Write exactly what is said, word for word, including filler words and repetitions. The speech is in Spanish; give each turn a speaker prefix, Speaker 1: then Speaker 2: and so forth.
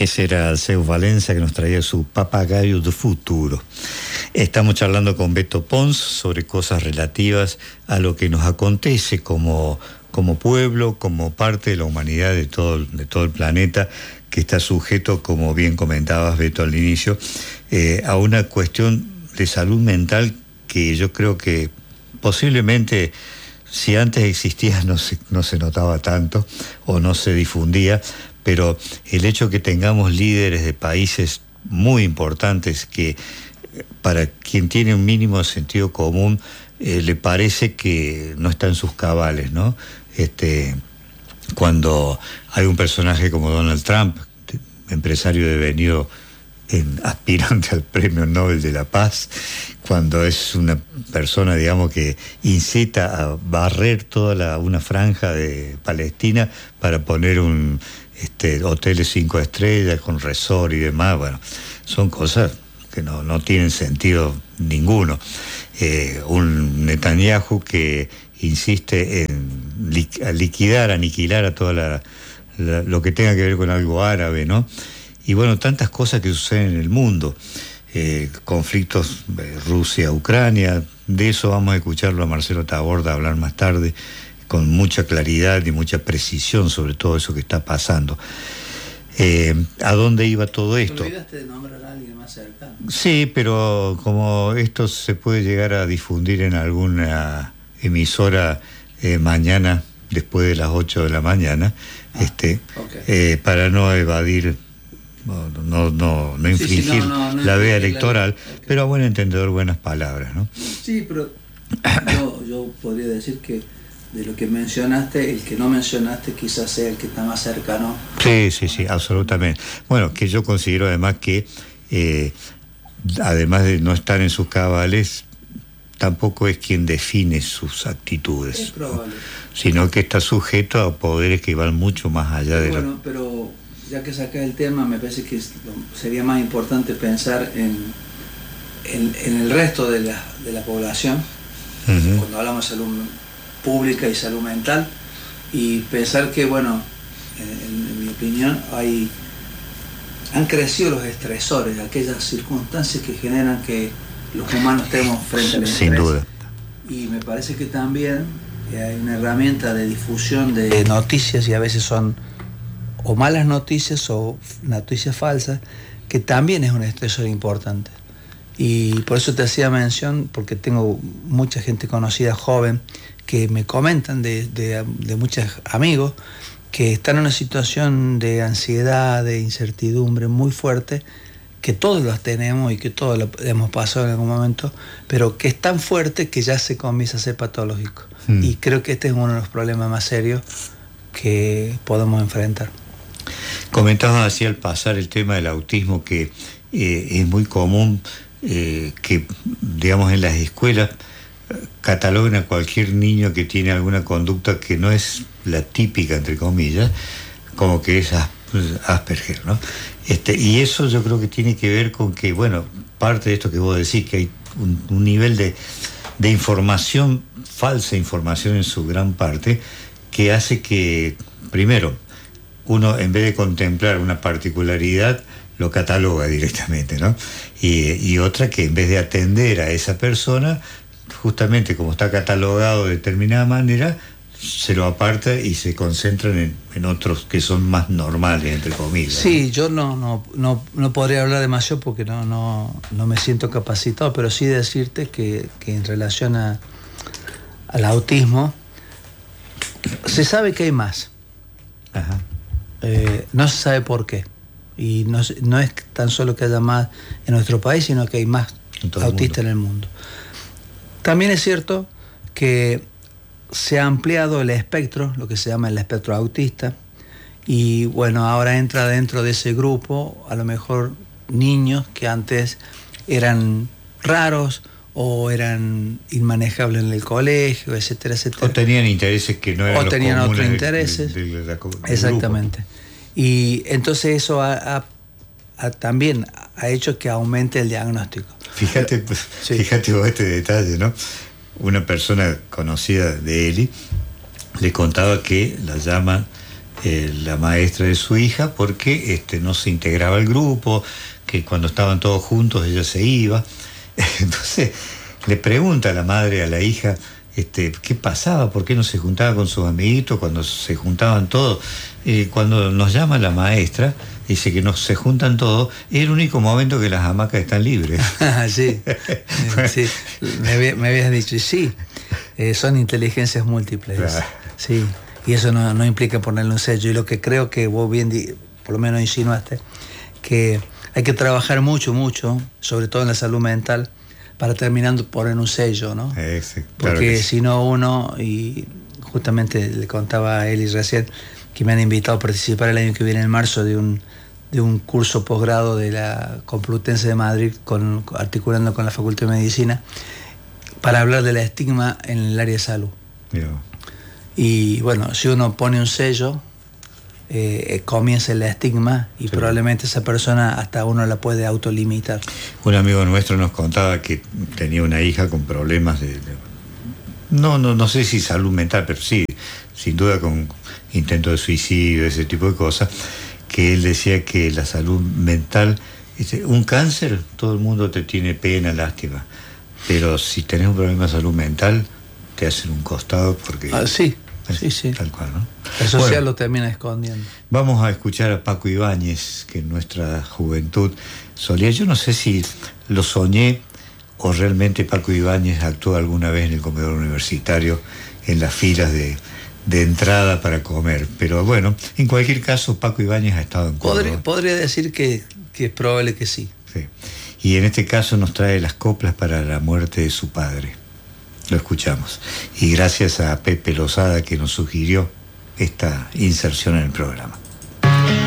Speaker 1: Ese era Zeus Valencia, que nos traía su Papagayo do Futuro. Estamos charlando con Beto Pons sobre cosas relativas a lo que nos acontece como, como pueblo, como parte de la humanidad de todo, de todo el planeta, que está sujeto, como bien comentabas, Beto, al inicio, eh, a una cuestión de salud mental que yo creo que posiblemente, si antes existía, no se, no se notaba tanto o no se difundía, pero el hecho que tengamos líderes de países muy importantes que, para quien tiene un mínimo de sentido común, eh, le parece que no está en sus cabales, ¿no? Este, cuando hay un personaje como Donald Trump, empresario devenido en aspirante al Premio Nobel de la Paz, cuando es una persona, digamos, que incita a barrer toda la, una franja de Palestina para poner un este, hoteles cinco estrellas con resort y demás. Bueno, son cosas que no, no tienen sentido ninguno. Eh, un Netanyahu que insiste en li, liquidar, aniquilar a toda la, la, lo que tenga que ver con algo árabe, ¿no? Y bueno, tantas cosas que suceden en el mundo. Eh, conflictos, eh, Rusia-Ucrania, de eso vamos a escucharlo a Marcelo Taborda hablar más tarde, con mucha claridad y mucha precisión sobre todo eso que está pasando. Eh, ¿A dónde iba todo esto?
Speaker 2: ¿Te olvidaste de nombrar a alguien más cercano?
Speaker 1: Sí, pero como esto se puede llegar a difundir en alguna emisora eh, mañana, después de las ocho de la mañana, ah, este, okay. eh, para no evadir, no, no, no, no infringir sí, sí, no, no, no la vía electoral, la... okay. Pero a buen entendedor, buenas palabras, ¿no?
Speaker 2: Sí, pero yo, yo podría decir que de lo que mencionaste, el que no mencionaste quizás sea el que está más cercano.
Speaker 1: Sí, sí, sí, absolutamente. Bueno, que yo considero además que, eh, además de no estar en sus cabales, tampoco es quien define sus actitudes,
Speaker 2: es probable,
Speaker 1: ¿no? Sino que está sujeto a poderes que van mucho más allá de
Speaker 2: bueno,
Speaker 1: lo...
Speaker 2: pero ya que sacas el tema, me parece que sería más importante pensar en, en, en el resto de la, de la población, uh-huh. Cuando hablamos de salud pública y salud mental, y pensar que, bueno, en, en mi opinión, hay han crecido los estresores, aquellas circunstancias que generan que los humanos estemos frente al estrés.
Speaker 1: Sin duda.
Speaker 2: Y me parece que también hay una herramienta de difusión de noticias, y a veces son o malas noticias o noticias falsas, que también es un estresor importante. Y por eso te hacía mención, porque tengo mucha gente conocida, joven, que me comentan de, de, de muchos amigos que están en una situación de ansiedad, de incertidumbre muy fuerte, que todos las tenemos y que todos lo hemos pasado en algún momento, pero que es tan fuerte que ya se comienza a ser patológico. Hmm. Y creo que este es uno de los problemas más serios que podemos enfrentar.
Speaker 1: Comentabas así al pasar el tema del autismo, que eh, es muy común eh, que, digamos, en las escuelas cataloguen a cualquier niño que tiene alguna conducta que no es la típica, entre comillas, como que es Asperger, ¿no? Este, y eso yo creo que tiene que ver con que, bueno, parte de esto que vos decís, que hay un, un nivel de, de información, falsa información en su gran parte, que hace que, primero, uno en vez de contemplar una particularidad, lo cataloga directamente, ¿no? Y, y otra que en vez de atender a esa persona, justamente como está catalogado de determinada manera, se lo aparta y se concentran en, en otros que son más normales, entre comillas.
Speaker 2: Sí, ¿no? Yo no, no, no, no podría hablar demasiado porque no, no, no me siento capacitado, pero sí decirte que, que en relación a, al autismo, se sabe que hay más.
Speaker 1: Ajá.
Speaker 2: Eh, no se sabe por qué. Y no, no es tan solo que haya más en nuestro país, sino que hay más autistas en el mundo. También es cierto que se ha ampliado el espectro, lo que se llama el espectro autista, y bueno, ahora entra dentro de ese grupo a lo mejor niños que antes eran raros o eran inmanejables en el colegio, etcétera, etcétera.
Speaker 1: O tenían intereses que no eran
Speaker 2: o
Speaker 1: los
Speaker 2: tenían
Speaker 1: comunes
Speaker 2: otros intereses.
Speaker 1: De, de, de la, del
Speaker 2: exactamente.
Speaker 1: Grupo.
Speaker 2: Y entonces eso ha, ha, ha, también ha hecho que aumente el diagnóstico.
Speaker 1: Fíjate, pues, sí. Fíjate vos este detalle, ¿no? Una persona conocida de Eli le contaba que la llama eh, la maestra de su hija porque este, no se integraba al grupo, que cuando estaban todos juntos ella se iba. Entonces le pregunta a la madre a la hija este, qué pasaba, por qué no se juntaba con sus amiguitos cuando se juntaban todos. Eh, cuando nos llama la maestra, dice que no se juntan todos, es el único momento que las hamacas están libres.
Speaker 2: Sí, sí. Me, me habías dicho, y sí, eh, son inteligencias múltiples. Claro. Sí, y eso no, no implica ponerle un sello. Y lo que creo que vos bien, por lo menos insinuaste, que hay que trabajar mucho, mucho, sobre todo en la salud mental, para terminar por poner un sello, ¿no? Eh, sí, claro. Porque si no uno, y justamente le contaba a Eli recién, que me han invitado a participar el año que viene en marzo de un, de un curso posgrado de la Complutense de Madrid, con, articulando con la Facultad de Medicina, para hablar del estigma en el área de salud. Yeah. Y bueno, si uno pone un sello, eh, comienza el estigma y sí, probablemente esa persona hasta uno la puede autolimitar.
Speaker 1: Un amigo nuestro nos contaba que tenía una hija con problemas de... de no, no, no sé si salud mental, pero sí, sin duda con intento de suicidio, ese tipo de cosas, que él decía que la salud mental, un cáncer, todo el mundo te tiene pena, lástima, pero si tenés un problema de salud mental, te hacen un costado porque...
Speaker 2: Ah, sí, es, sí, sí.
Speaker 1: Tal cual, ¿no?
Speaker 2: El social bueno, lo termina escondiendo.
Speaker 1: Vamos a escuchar a Paco Ibáñez, que en nuestra juventud solía, yo no sé si lo soñé o realmente Paco Ibáñez actuó alguna vez en el comedor universitario en las filas de... de entrada para comer, pero bueno, en cualquier caso Paco Ibáñez ha estado en Córdoba.
Speaker 2: Podría, podría decir que, que es probable que sí.
Speaker 1: Sí. Y en este caso nos trae las coplas para la muerte de su padre. Lo escuchamos. Y gracias a Pepe Lozada que nos sugirió esta inserción en el programa.